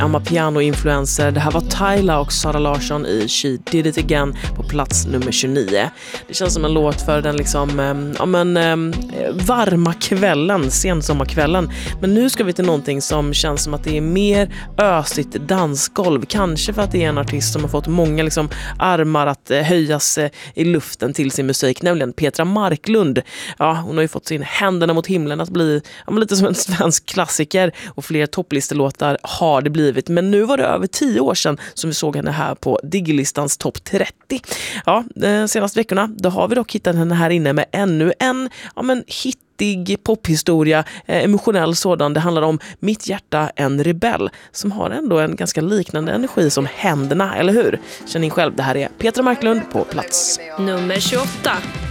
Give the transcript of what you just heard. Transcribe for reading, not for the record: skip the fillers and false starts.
Amapiano-influencer. Det här var Tyla och Sara Larsson i She Did It Again på plats nummer 29. Det känns som en låt för den liksom, varma kvällen, sensommarkvällen. Men nu ska vi till någonting som känns som att det är mer ösigt dansgolv. Kanske för att det är en artist som har fått många liksom armar att höjas i luften till sin musik, nämligen Petra Marklund. Ja, hon har ju fått sin Händerna mot himlen att bli lite som en svensk klassiker, och fler topplistelåtar har det blivit. Men nu var det över 10 år sedan som vi såg henne här på Digilistans topp 30. Ja, de senaste veckorna då har vi dock hittat henne här inne med ännu en hittig pophistoria, emotionell sådan. Det handlar om Mitt hjärta en rebell, som har ändå en ganska liknande energi som Händerna, eller hur? Känn in själv, det här är Petra Marklund på plats nummer 28.